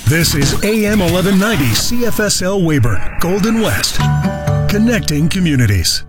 This is AM 1190 CFSL Weyburn, Golden West, connecting communities.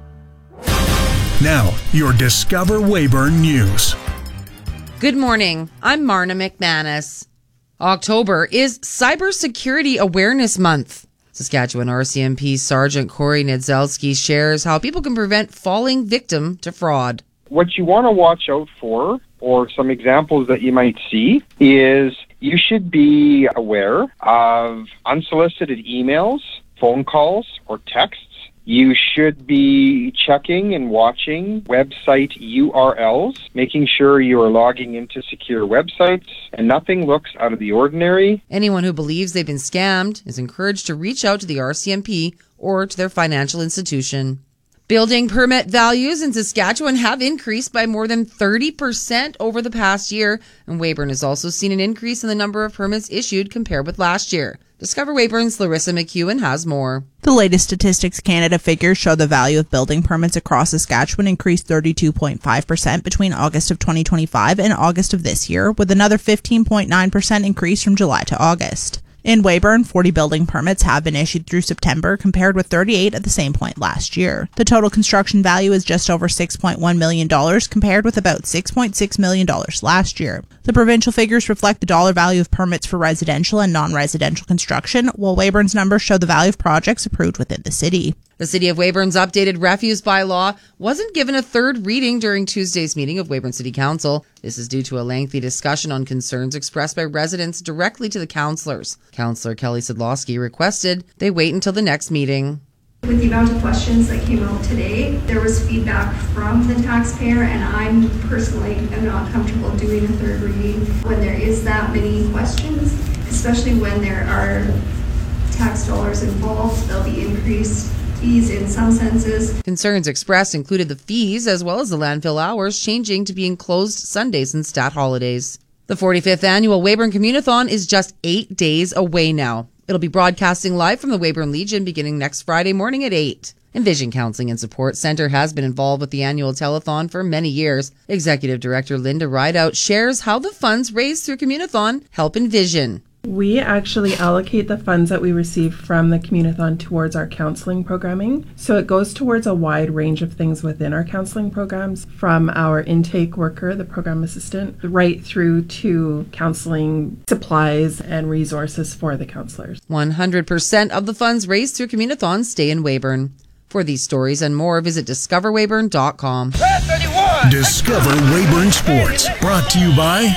Now, your Discover Weyburn News. Good morning. I'm Marna McManus. October is Cybersecurity Awareness Month. Saskatchewan RCMP Sergeant Corey Niedzelski shares how people can prevent falling victim to fraud. What you want to watch out for, or some examples that you might see, is you should be aware of unsolicited emails, phone calls, or texts. You should be checking and watching website URLs, making sure you are logging into secure websites, and nothing looks out of the ordinary. Anyone who believes they've been scammed is encouraged to reach out to the RCMP or to their financial institution. Building permit values in Saskatchewan have increased by more than 30% over the past year, and Weyburn has also seen an increase in the number of permits issued compared with last year. Discover Weyburn's Larissa McEwen has more. The latest Statistics Canada figures show the value of building permits across Saskatchewan increased 32.5% between August of 2025 and August of this year, with another 15.9% increase from July to August. In Weyburn, 40 building permits have been issued through September, compared with 38 at the same point last year. The total construction value is just over $6.1 million, compared with about $6.6 million last year. The provincial figures reflect the dollar value of permits for residential and non-residential construction, while Weyburn's numbers show the value of projects approved within the city. The City of Weyburn's updated refuse bylaw wasn't given a third reading during Tuesday's meeting of Weyburn City Council. This is due to a lengthy discussion on concerns expressed by residents directly to the councillors. Councillor Kelly Sidlowski requested they wait until the next meeting. With the amount of questions that came out today, there was feedback from the taxpayer, and I'm personally am not comfortable doing a third reading when there is that many questions, especially when there are tax dollars involved. There'll be increased fees in some senses. Concerns expressed included the fees as well as the landfill hours changing to being closed Sundays and stat holidays. The 45th annual Weyburn Communathon is just 8 days away now. It'll be broadcasting live from the Weyburn Legion beginning next Friday morning at 8. Envision Counseling and Support Centre has been involved with the annual telethon for many years. Executive Director Linda Rideout shares how the funds raised through Communathon help Envision. We actually allocate the funds that we receive from the Communathon towards our counseling programming. So it goes towards a wide range of things within our counseling programs, from our intake worker, the program assistant, right through to counseling supplies and resources for the counselors. 100% of the funds raised through Communathon stay in Weyburn. For these stories and more, visit discoverweyburn.com. Discover Weyburn Sports, brought to you by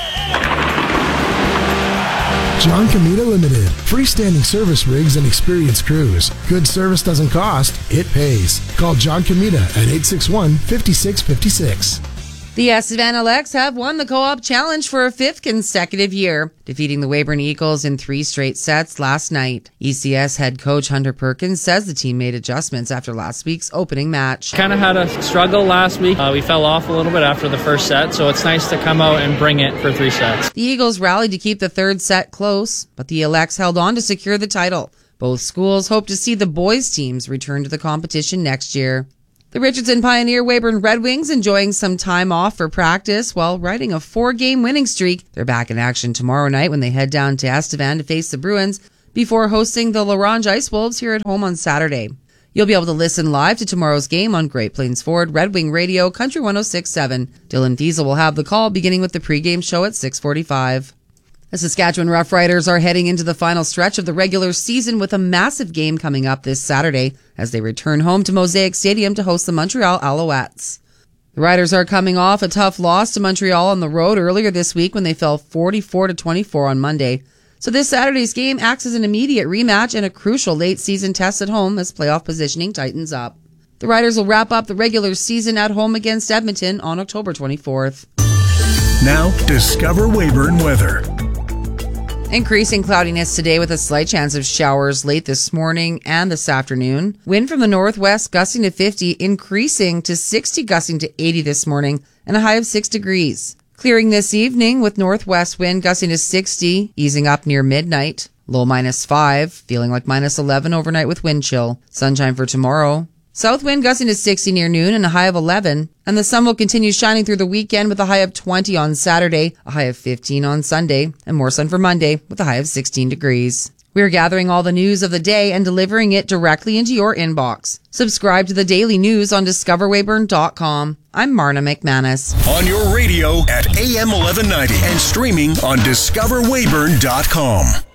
John Comita Limited. Freestanding service rigs and experienced crews. Good service doesn't cost, it pays. Call John Comita at 861-5656. The Estevan Alex have won the Co-op Challenge for a fifth consecutive year, defeating the Weyburn Eagles in 3 straight sets last night. ECS head coach Hunter Perkins says the team made adjustments after last week's opening match. Kind of had a struggle last week. We fell off a little bit after the first set, so it's nice to come out and bring it for 3 sets. The Eagles rallied to keep the third set close, but the Alex held on to secure the title. Both schools hope to see the boys' teams return to the competition next year. The Richardson Pioneer Weyburn Red Wings enjoying some time off for practice while riding a 4-game winning streak. They're back in action tomorrow night when they head down to Estevan to face the Bruins before hosting the Larange Ice Wolves here at home on Saturday. You'll be able to listen live to tomorrow's game on Great Plains Ford, Red Wing Radio, Country 106.7. Dylan Fiesel will have the call beginning with the pregame show at 6:45. The Saskatchewan Roughriders are heading into the final stretch of the regular season with a massive game coming up this Saturday as they return home to Mosaic Stadium to host the Montreal Alouettes. The Riders are coming off a tough loss to Montreal on the road earlier this week when they fell 44-24 on Monday. So this Saturday's game acts as an immediate rematch and a crucial late-season test at home as playoff positioning tightens up. The Riders will wrap up the regular season at home against Edmonton on October 24th. Now, Discover Weyburn weather. Increasing cloudiness today with a slight chance of showers late this morning and this afternoon. Wind from the northwest gusting to 50, increasing to 60, gusting to 80 this morning, and a high of 6 degrees. Clearing this evening with northwest wind gusting to 60, easing up near midnight. Low -5, feeling like -11 overnight with wind chill. Sunshine for tomorrow. South wind gusting to 60 near noon and a high of 11. And the sun will continue shining through the weekend with a high of 20 on Saturday, a high of 15 on Sunday, and more sun for Monday with a high of 16 degrees. We're gathering all the news of the day and delivering it directly into your inbox. Subscribe to the daily news on discoverweyburn.com. I'm Marna McManus. On your radio at AM 1190 and streaming on discoverweyburn.com.